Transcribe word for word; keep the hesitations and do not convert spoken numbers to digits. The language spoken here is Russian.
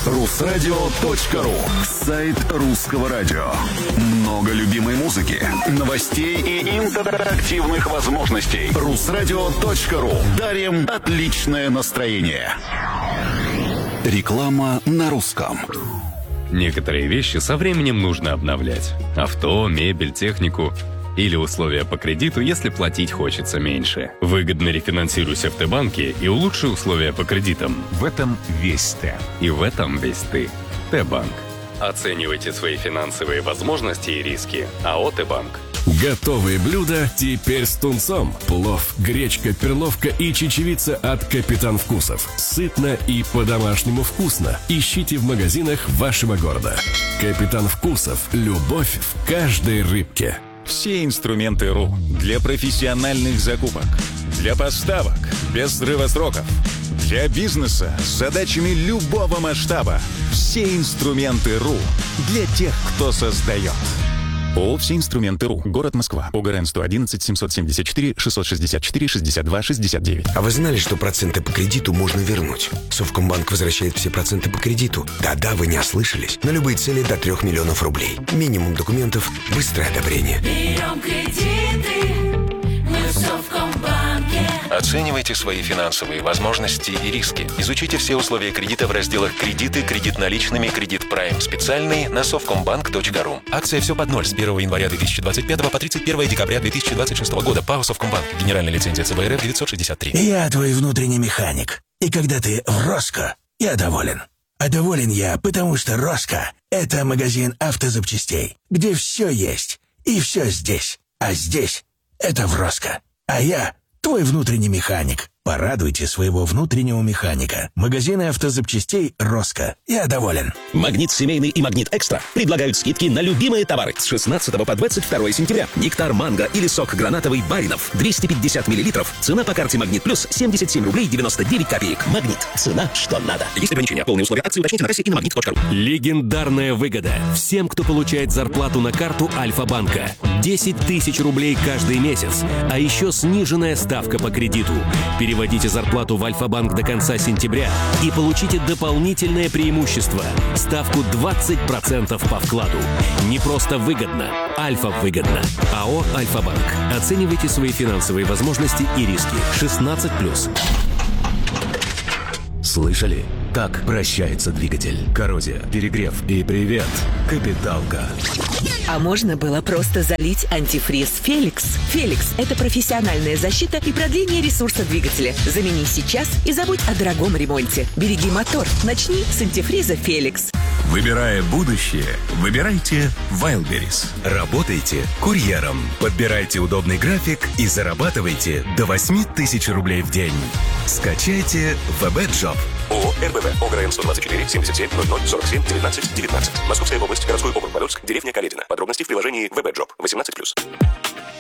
русрадио точка ру. Сайт русского радио. Много любимой музыки, новостей и интерактивных возможностей. русрадио точка ру. Дарим отличное настроение. Реклама на русском. Некоторые вещи со временем нужно обновлять. Авто, мебель, технику. Или условия по кредиту, если платить хочется меньше. Выгодно рефинансируйся в Т-банке и улучши условия по кредитам. В этом весь Т. И в этом весь ты. Т-банк. Оценивайте свои финансовые возможности и риски. АО «Т-банк». Готовые блюда теперь с тунцом. Плов, гречка, перловка и чечевица от «Капитан Вкусов». Сытно и по-домашнему вкусно. Ищите в магазинах вашего города. «Капитан Вкусов». Любовь в каждой рыбке. Все инструменты РУ для профессиональных закупок, для поставок без срыва сроков, для бизнеса с задачами любого масштаба. Все инструменты РУ для тех, кто создает. ООО «Все инструменты РУ». Город Москва. ОГРН сто одиннадцать семьсот семьдесят четыре шестьсот шестьдесят четыре шестьдесят два шестьдесят девять. А вы знали, что проценты по кредиту можно вернуть? Совкомбанк возвращает все проценты по кредиту. Да-да, вы не ослышались. На любые цели до трех миллионов рублей. Минимум документов, быстрое одобрение. Берем кредиты, мы в Совкомбанке. Оценивайте свои финансовые возможности и риски. Изучите все условия кредита в разделах «Кредиты», «Кредит наличными», «Кредит Прайм» специальный на совкомбанк точка ру. Акция «Все под ноль» с первого января две тысячи двадцать пятого по тридцать первое декабря две тысячи двадцать шестого года. ПАО «Совкомбанк». Генеральная лицензия ЦБ РФ девятьсот шестьдесят три. Я твой внутренний механик. И когда ты в Роско, я доволен. А доволен я, потому что Роско – это магазин автозапчастей, где все есть и все здесь. А здесь – это в Роско. А я – твой внутренний механик. Порадуйте своего внутреннего механика. Магазины автозапчастей «Роско». Я доволен. «Магнит семейный» и «Магнит Экстра» предлагают скидки на любимые товары с шестнадцатого по двадцать второе сентября. Нектар манго или сок гранатовый Баринов двести пятьдесят миллилитров. Цена по карте «Магнит Плюс» семьдесят семь рублей девяносто девять копеек. «Магнит». Цена, что надо. Есть ограничения. Полные условия акции уточните на кассе и на магнит точка ру. Легендарная выгода всем, кто получает зарплату на карту Альфа-банка. десять тысяч рублей каждый месяц. А еще сниженная ставка по кредиту. Переводите зарплату в Альфа-банк до конца сентября и получите дополнительное преимущество. Ставку двадцать процентов по вкладу. Не просто выгодно, Альфа-выгодно. АО «Альфа-банк». Оценивайте свои финансовые возможности и риски. шестнадцать плюс. Слышали? Так прощается двигатель. Коррозия, перегрев и привет, капиталка. А можно было просто залить антифриз «Феликс». «Феликс» — это профессиональная защита и продление ресурса двигателя. Замени сейчас и забудь о дорогом ремонте. Береги мотор. Начни с антифриза «Феликс». Выбирая будущее, выбирайте Wildberries. Работайте курьером. Подбирайте удобный график и зарабатывайте до восемь тысяч рублей в день. Скачайте ВБ-джоб. ООО «РБВ». ОГРН сто двадцать четыре семьдесят семь ноль ноль сорок семь девятнадцать девятнадцать. Московская область. Городской округ Подольск. Деревня Каледина. Подробности в приложении ВБ-джоб. восемнадцать плюс.